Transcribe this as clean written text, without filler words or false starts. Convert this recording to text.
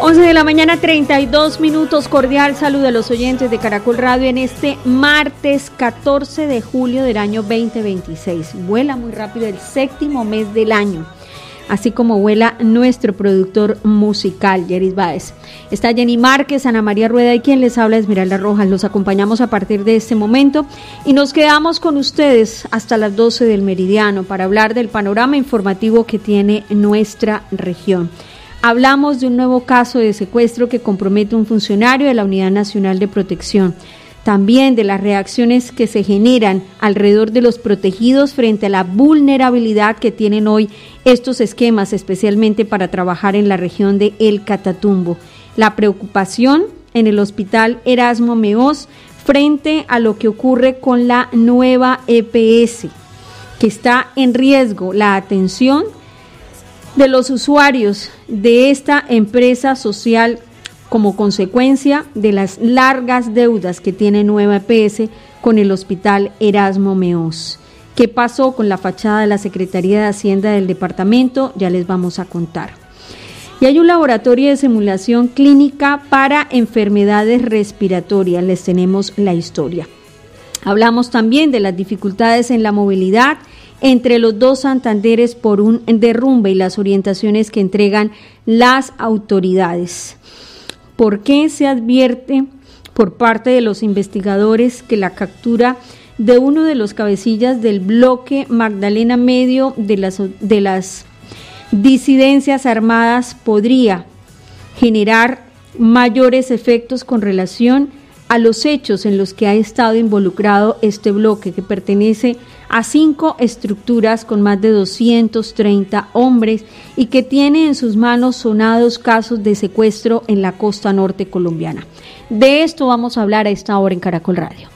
11 de la mañana, 32 minutos. Cordial saludo a los oyentes de Caracol Radio en este martes 14 de julio del año 2026. Vuela muy rápido el séptimo mes del año, así como vuela nuestro productor musical, Yeris Báez. Está Jenny Márquez, Ana María Rueda y quien les habla Esmeralda Rojas. Los acompañamos a partir de este momento y nos quedamos con ustedes hasta las 12 del meridiano para hablar del panorama informativo que tiene nuestra región. Hablamos de un nuevo caso de secuestro que compromete a un funcionario de la Unidad Nacional de Protección. También de las reacciones que se generan alrededor de los protegidos frente a la vulnerabilidad que tienen hoy estos esquemas, especialmente para trabajar en la región de El Catatumbo. La preocupación en el Hospital Erasmo Meós frente a lo que ocurre con la nueva EPS, que está en riesgo la atención de los usuarios de esta empresa social como consecuencia de las largas deudas que tiene Nueva EPS con el Hospital Erasmo Meós. ¿Qué pasó con la fachada de la Secretaría de Hacienda del departamento? Ya les vamos a contar. Y hay un laboratorio de simulación clínica para enfermedades respiratorias. Les tenemos la historia. Hablamos también de las dificultades en la movilidad entre los dos Santanderes por un derrumbe y las orientaciones que entregan las autoridades. ¿Por qué se advierte por parte de los investigadores que la captura de uno de los cabecillas del bloque Magdalena Medio de las disidencias armadas podría generar mayores efectos con relación a los hechos en los que ha estado involucrado este bloque, que pertenece a 5 estructuras con más de 230 hombres y que tiene en sus manos sonados casos de secuestro en la costa norte colombiana? De esto vamos a hablar a esta hora en Caracol Radio.